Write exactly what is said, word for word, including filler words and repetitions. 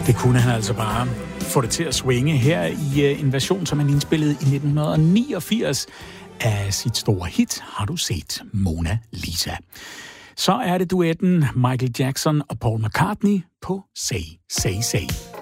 Det kunne han altså bare få det til at swinge her i en version, som han indspillede i nitten niogfirs af sit store hit, Har du set Mona Lisa? Så er det duetten Michael Jackson og Paul McCartney på Say, Say, Say.